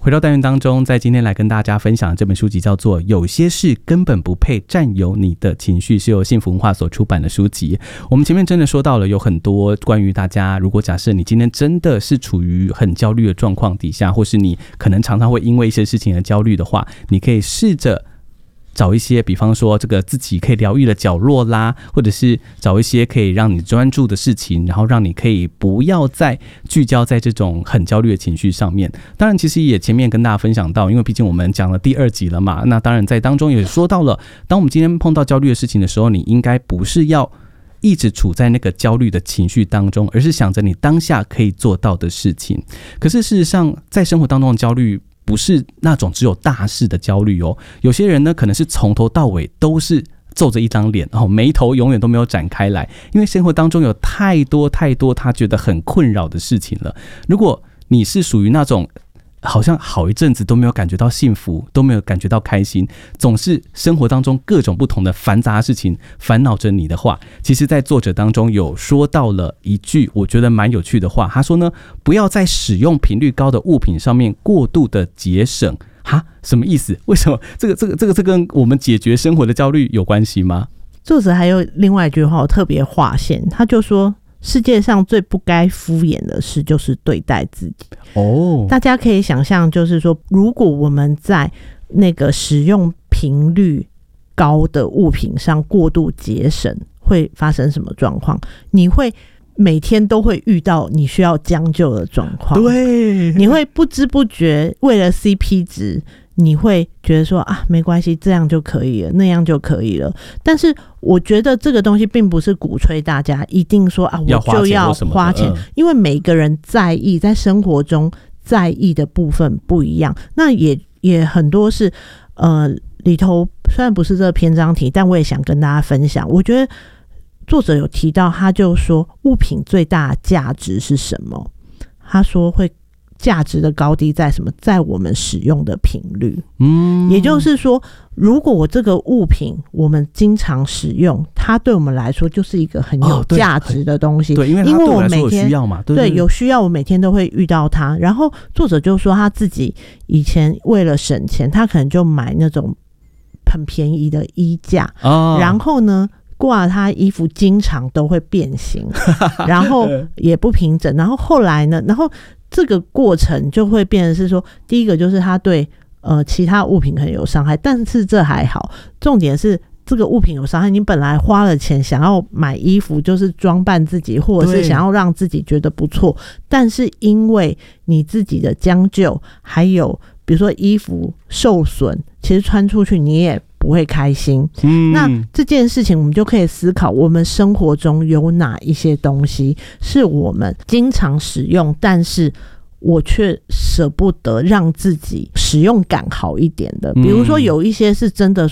回到单元当中，在今天来跟大家分享的这本书籍叫做《有些事根本不配占有你的情绪》，是由幸福文化所出版的书籍。我们前面真的说到了有很多关于大家，如果假设你今天真的是处于很焦虑的状况底下，或是你可能常常会因为一些事情而焦虑的话，你可以试着找一些比方说这个自己可以疗愈的角落啦，或者是找一些可以让你专注的事情，然后让你可以不要再聚焦在这种很焦虑的情绪上面。当然其实也前面跟大家分享到，因为毕竟我们讲了第2集了嘛，那当然在当中也说到了，当我们今天碰到焦虑的事情的时候，你应该不是要一直处在那个焦虑的情绪当中，而是想着你当下可以做到的事情。可是事实上在生活当中的焦虑不是那种只有大事的焦虑哦，有些人呢可能是从头到尾都是皱着一张脸，眉头永远都没有展开来，因为生活当中有太多他觉得很困扰的事情了。如果你是属于那种好像好一阵子都没有感觉到幸福，都没有感觉到开心，总是生活当中各种不同的繁杂的事情烦恼着你的话，其实在作者当中有说到了一句我觉得蛮有趣的话，他说呢，不要在使用频率高的物品上面过度的节省。哈，什么意思？为什么这跟我们解决生活的焦虑有关系吗？ 作者还有另外一句话我特别划线，他就说世界上最不该敷衍的事就是对待自己。大家可以想象，就是说如果我们在那个使用频率高的物品上过度节省，会发生什么状况？你会每天都会遇到你需要将就的状况，对，你会不知不觉为了 CP 值，你会觉得说啊，没关系，这样就可以了，那样就可以了。但是我觉得这个东西并不是鼓吹大家一定说啊，我就要花钱，因为每个人在意在生活中在意的部分不一样。那也很多是里头虽然不是这个篇章题，但我也想跟大家分享。我觉得作者有提到，他就说物品最大的价值是什么？他说会价值的高低在什么？在我们使用的频率。也就是说，如果我这个物品我们经常使用，它对我们来说就是一个很有价值的东西。 对，因为它对我来说有需要嘛。 对，有需要，我每天都会遇到它。然后作者就说他自己以前为了省钱，他可能就买那种很便宜的衣架，然后呢挂他衣服经常都会变形，然后也不平整，然后后来呢，然后这个过程就会变成是说，第一个就是他对其他物品很有伤害，但是这还好，重点是这个物品有伤害，你本来花了钱想要买衣服，就是装扮自己，或者是想要让自己觉得不错，但是因为你自己的将就，还有比如说衣服受损，其实穿出去你也不会开心。那这件事情我们就可以思考，我们生活中有哪一些东西是我们经常使用，但是我却舍不得让自己使用感好一点的。比如说有一些是真的